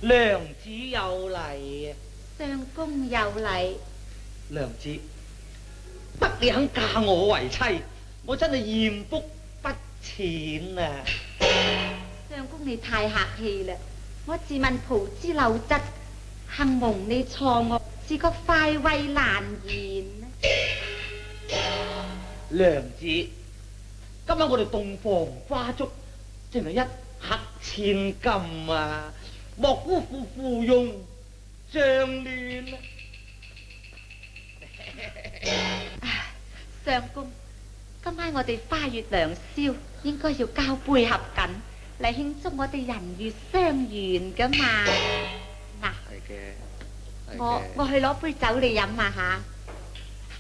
娘子有禮， 相公有禮。 娘子，不你肯嫁我為妻，我真係艷福不淺啊！ 相公你太客氣啦，我自問葡之陋質，幸蒙你錯我，自覺快慰難言。 娘子，今晚我哋洞房花燭，正係一刻千金啊！莫辜負芙蓉帳戀啊！ 相公，今晚我哋花月良宵，應該要交杯合卺嚟慶祝我哋人月相圓噶嘛。嗱， 係嘅， 我去攞杯酒嚟飲下吓。